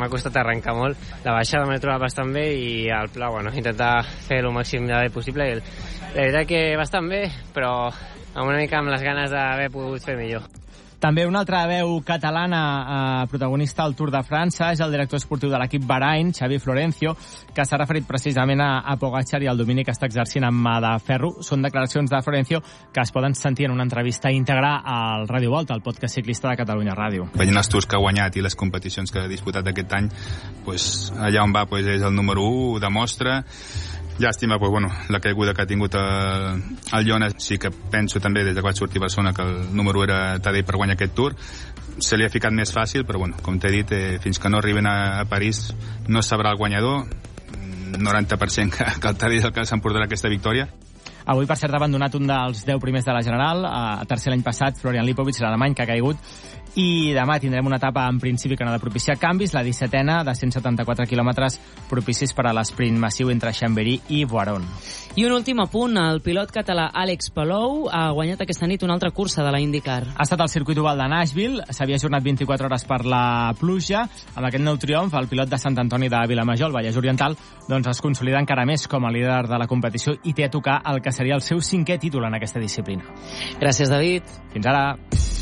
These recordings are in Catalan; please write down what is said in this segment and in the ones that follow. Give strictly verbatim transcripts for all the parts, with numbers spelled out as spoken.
m'ha costat arrencar molt. La baixada m'he trobat bastant bé i el pla, bueno, intentar fer el màxim de bé possible. I la veritat que bastant bé, però amb una mica amb les ganes d'haver pogut fer millor. També una altra veu catalana eh, protagonista al Tour de França és el director esportiu de l'equip Bahrain, Xavi Florencio, que s'ha referit precisament a, a Pogačar i al domini que està exercint amb mà de ferro. Són declaracions de Florencio que es poden sentir en una entrevista íntegra al Radio Volta, el podcast ciclista de Catalunya Ràdio. Veient els tours que ha guanyat i les competicions que ha disputat aquest any, pues, allà on va pues, és el número u, ho demostra. Llàstima, pues, bueno, la caiguda que ha tingut el, el Jonas. Sí que penso també, des de que vaig sortir a Barcelona, que el número era Tadej per guanyar aquest Tour. Se li ha ficat més fàcil, però bueno, com t'he dit, eh, fins que no arriben a, a París no sabrà el guanyador. noranta per cent que, que el Tadej és el que s'emportarà aquesta victòria. Avui, per cert, ha abandonat un dels deu primers de la General, a tercer l'any passat, Florian Lipovic, l'alemany, que ha caigut. I demà tindrem una etapa en principi que no ha de propiciar canvis, la dissetena de cent setanta-quatre quilòmetres propicis per a l'esprint massiu entre Chambéry i Voiron. I un últim apunt, el pilot català Àlex Palou ha guanyat aquesta nit una altra cursa de la IndyCar. Ha estat al circuit oval de Nashville, s'havia ajornat vint-i-quatre hores per la pluja. Amb aquest nou triomf, el pilot de Sant Antoni de Vilamajor, el Vallès Oriental, doncs es consolida encara més com a líder de la competició i té a tocar el que seria el seu cinquè títol en aquesta disciplina. Gràcies, David. Fins ara.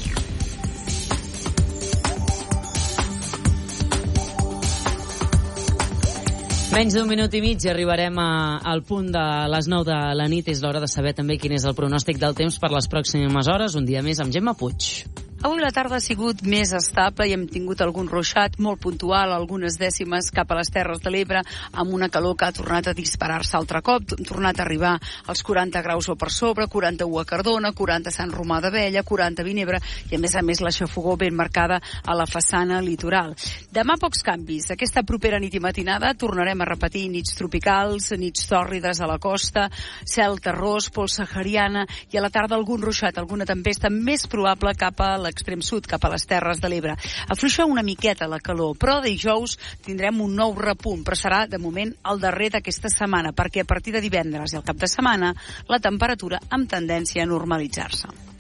Menys d'un minut i mig i arribarem a, al punt de les nou de la nit. És l'hora de saber també quin és el pronòstic del temps per les pròximes hores. Un dia més amb Gemma Puig. Avui la tarda ha sigut més estable i hem tingut algun ruixat molt puntual, algunes dècimes cap a les Terres de l'Ebre, amb una calor que ha tornat a disparar-se altre cop, ha tornat a arribar als quaranta graus o per sobre, quaranta-u a Cardona, quaranta a Sant Romà d'Abella, quaranta a Vinebre i a més a més la xafogor ben marcada a la façana litoral. Demà pocs canvis. Aquesta propera nit i matinada tornarem a repetir nits tropicals, nits tòrrides a la costa, cel terrós, pols sahariana i a la tarda algun ruixat, alguna tempesta més probable cap a l'extrem sud, cap a les Terres de l'Ebre. Afluixa una miqueta la calor, però dijous tindrem un nou repunt, però serà de moment el darrer d'aquesta setmana, perquè a partir de divendres i el cap de setmana la temperatura amb tendència a normalitzar-se.